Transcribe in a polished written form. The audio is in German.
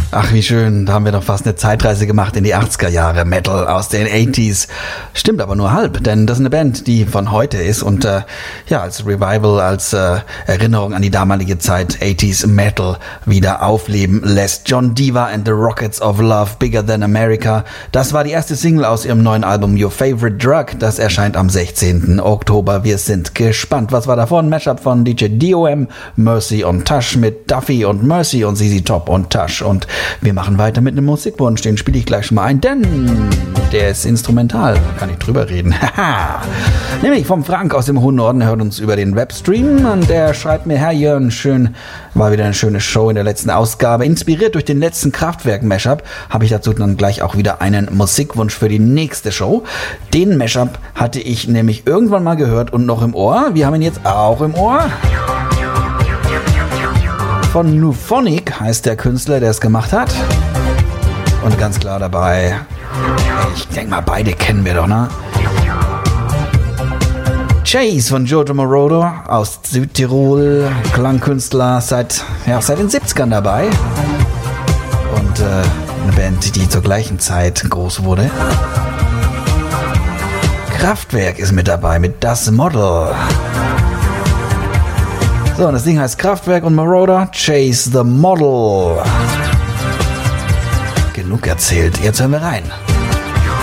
Ach, wie schön. Da haben wir doch fast eine Zeitreise gemacht in die 80er Jahre. Metal aus den 80s. Stimmt aber nur halb, denn das ist eine Band, die von heute ist und als Revival, als Erinnerung an die damalige Zeit 80s Metal wieder aufleben lässt. John Diva and the Rockets of Love, Bigger Than America. Das war die erste Single aus ihrem neuen Album Your Favorite Drug. Das erscheint am 16. Oktober. Wir sind gespannt. Was war davon? Mashup von DJ DOM, Mercy und Tash mit Duffy und Mercy und ZZ Top und Tash. Und wir machen weiter mit einem Musikwunsch, den spiele ich gleich schon mal ein, denn der ist instrumental, da kann ich drüber reden. Nämlich vom Frank aus dem hohen Norden, hört uns über den Webstream und der schreibt mir, Herr Jörn, war wieder eine schöne Show in der letzten Ausgabe. Inspiriert durch den letzten Kraftwerk-Mashup habe ich dazu dann gleich auch wieder einen Musikwunsch für die nächste Show. Den Mashup hatte ich nämlich irgendwann mal gehört und noch im Ohr. Wir haben ihn jetzt auch im Ohr. Von Nuphonic heißt der Künstler, der es gemacht hat. Und ganz klar dabei, ich denke mal, beide kennen wir doch, ne? Chase von Giorgio Moroder aus Südtirol, Klangkünstler seit den 70ern dabei. Und eine Band, die zur gleichen Zeit groß wurde. Kraftwerk ist mit dabei, mit Das Model. So, und das Ding heißt Kraftwerk und Moroder, Chase the Model. Genug erzählt, jetzt hören wir rein.